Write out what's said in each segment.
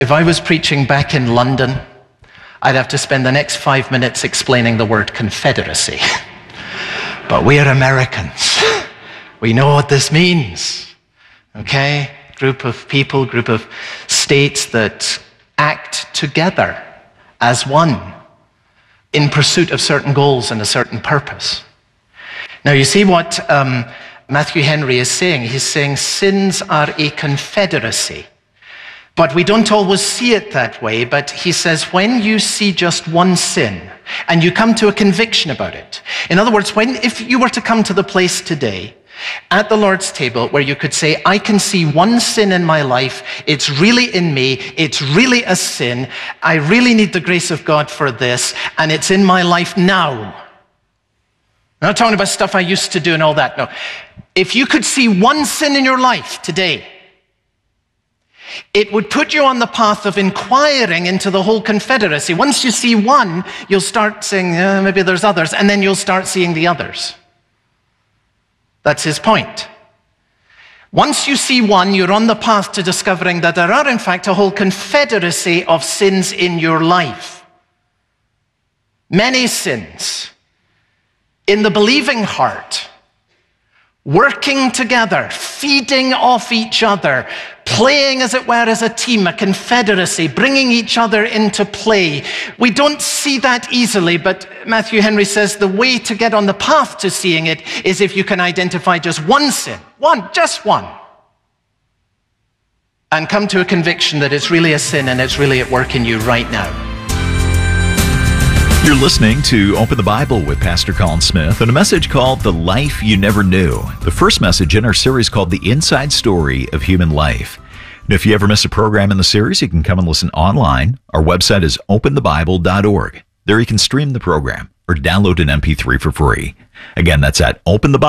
If I was preaching back in London, I'd have to spend the next 5 minutes explaining the word confederacy. But we are Americans. We know what this means. Okay? Group of people, group of states that act together as one in pursuit of certain goals and a certain purpose. Now, you see what Matthew Henry is saying. He's saying sins are a confederacy. But we don't always see it that way. But he says when you see just one sin and you come to a conviction about it. In other words, if you were to come to the place today at the Lord's table where you could say, I can see one sin in my life. It's really in me. It's really a sin. I really need the grace of God for this. And it's in my life now. I'm not talking about stuff I used to do and all that. No. If you could see one sin in your life today, it would put you on the path of inquiring into the whole confederacy. Once you see one, you'll start saying, maybe there's others, and then you'll start seeing the others. That's his point. Once you see one, you're on the path to discovering that there are, in fact, a whole confederacy of sins in your life. Many sins in the believing heart, working together, feeding off each other, playing, as it were, as a team, a confederacy, bringing each other into play. We don't see that easily, but Matthew Henry says the way to get on the path to seeing it is if you can identify just one sin, just one, and come to a conviction that it's really a sin and it's really at work in you right now. You're listening to Open the Bible with Pastor Colin Smith and a message called The Life You Never Knew. The first message in our series called The Inside Story of Human Life. And if you ever miss a program in the series, you can come and listen online. Our website is openthebible.org. There you can stream the program or download an MP3 for free. Again, that's at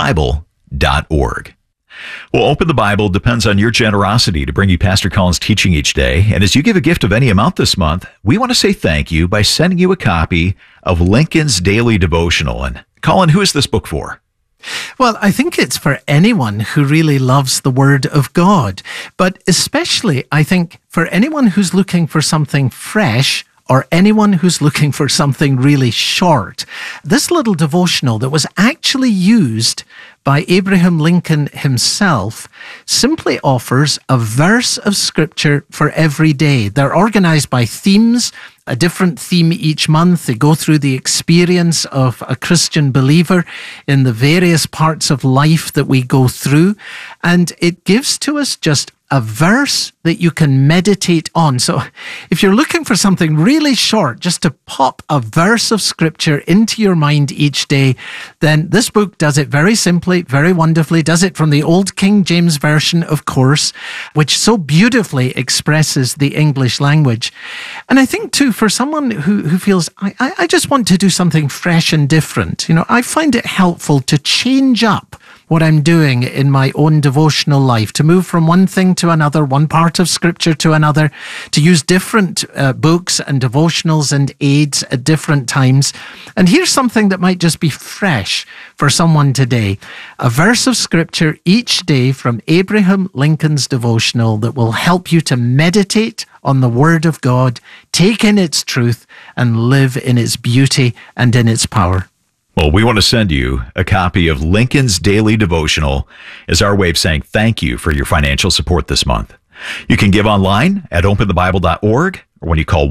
openthebible.org. Well, Open the Bible depends on your generosity to bring you Pastor Colin's teaching each day. And as you give a gift of any amount this month, we want to say thank you by sending you a copy of Lincoln's Daily Devotional. And Colin, who is this book for? Well, I think it's for anyone who really loves the Word of God. But especially, I think, for anyone who's looking for something fresh or anyone who's looking for something really short. This little devotional that was actually used by Abraham Lincoln himself simply offers a verse of Scripture for every day. They're organized by themes, a different theme each month. They go through the experience of a Christian believer in the various parts of life that we go through. And it gives to us just a verse that you can meditate on. So if you're looking for something really short, just to pop a verse of Scripture into your mind each day, then this book does it very simply, very wonderfully, does it from the Old King James Version, of course, which so beautifully expresses the English language. And I think, too, for someone who feels, I just want to do something fresh and different, I find it helpful to change up what I'm doing in my own devotional life, to move from one thing to another, one part of Scripture to another, to use different books and devotionals and aids at different times. And here's something that might just be fresh for someone today. A verse of Scripture each day from Abraham Lincoln's devotional that will help you to meditate on the Word of God, take in its truth, and live in its beauty and in its power. Well, we want to send you a copy of Lincoln's Daily Devotional as our way of saying thank you for your financial support this month. You can give online at openthebible.org or when you call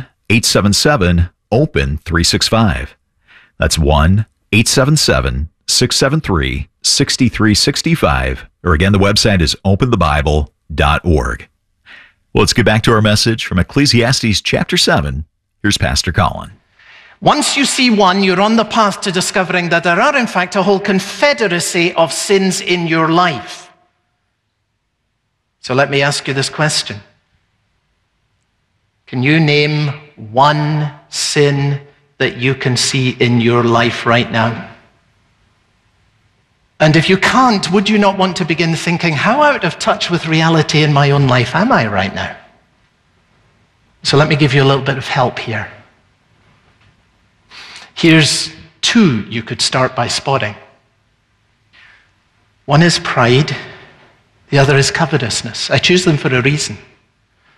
1-877-OPEN-365. That's 1-877-673-6365. Or again, the website is openthebible.org. Well, let's get back to our message from Ecclesiastes chapter 7. Here's Pastor Colin. Once you see one, you're on the path to discovering that there are, in fact, a whole confederacy of sins in your life. So let me ask you this question. Can you name one sin that you can see in your life right now? And if you can't, would you not want to begin thinking, how out of touch with reality in my own life am I right now? So let me give you a little bit of help here. Here's two you could start by spotting. One is pride, the other is covetousness. I choose them for a reason.